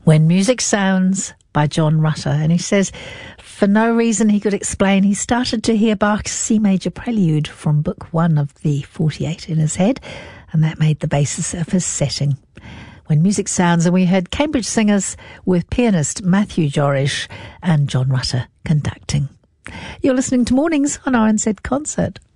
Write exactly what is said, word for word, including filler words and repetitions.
When Music Sounds by John Rutter. And he says, for no reason he could explain, he started to hear Bach's C major prelude from book one of the forty-eight in his head, and that made the basis of his setting. When Music Sounds, and we heard Cambridge Singers with pianist Matthew Jorish and John Rutter conducting. You're listening to Mornings on R N Z Concert.